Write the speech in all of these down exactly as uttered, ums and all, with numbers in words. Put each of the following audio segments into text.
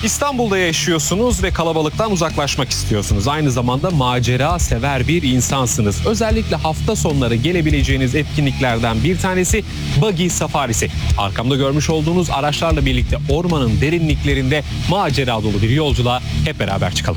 İstanbul'da yaşıyorsunuz ve kalabalıktan uzaklaşmak istiyorsunuz. Aynı zamanda macera sever bir insansınız. Özellikle hafta sonları gelebileceğiniz etkinliklerden bir tanesi Buggy Safarisi. Arkamda görmüş olduğunuz araçlarla birlikte ormanın derinliklerinde macera dolu bir yolculuğa hep beraber çıkalım.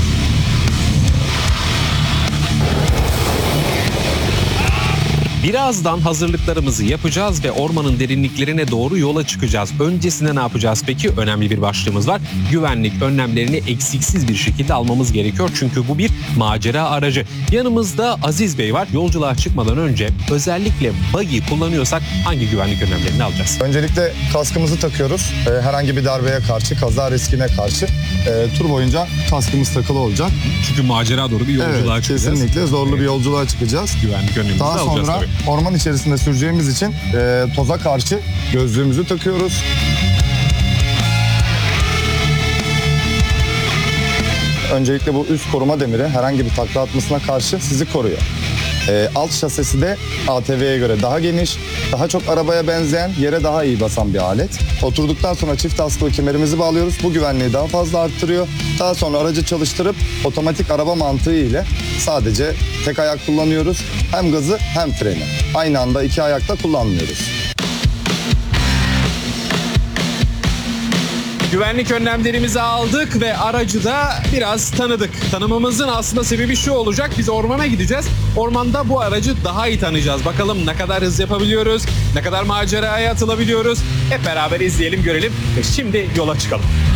Birazdan hazırlıklarımızı yapacağız ve ormanın derinliklerine doğru yola çıkacağız. Öncesinde ne yapacağız peki? Önemli bir başlığımız var. Güvenlik önlemlerini eksiksiz bir şekilde almamız gerekiyor. Çünkü bu bir macera aracı. Yanımızda Aziz Bey var. Yolculuğa çıkmadan önce özellikle buggy kullanıyorsak hangi güvenlik önlemlerini alacağız? Öncelikle kaskımızı takıyoruz. Ee, herhangi bir darbeye karşı, kaza riskine karşı e, tur boyunca kaskımız takılı olacak. Çünkü macera doğru bir yolculuğa Evet, çıkacağız. kesinlikle zorlu bir yolculuğa çıkacağız. Güvenlik önlemimizi Daha alacağız sonra tabii. orman içerisinde süreceğimiz için e, toza karşı gözlüğümüzü takıyoruz. Öncelikle bu üst koruma demiri herhangi bir takla atmasına karşı sizi koruyor. E, alt şasisi de A T V'ye göre daha geniş, daha çok arabaya benzeyen, yere daha iyi basan bir alet. Oturduktan sonra çift askılı kemerimizi bağlıyoruz. Bu güvenliği daha fazla arttırıyor. Daha sonra aracı çalıştırıp otomatik araba mantığı ile sadece tek ayak kullanıyoruz. Hem gazı hem freni. Aynı anda iki ayakta kullanmıyoruz. Güvenlik önlemlerimizi aldık ve aracı da biraz tanıdık. Tanımamızın aslında sebebi şu olacak. Biz ormana gideceğiz. Ormanda bu aracı daha iyi tanıyacağız. Bakalım ne kadar hız yapabiliyoruz, ne kadar maceraya atılabiliyoruz. Hep beraber izleyelim, görelim ve şimdi yola çıkalım.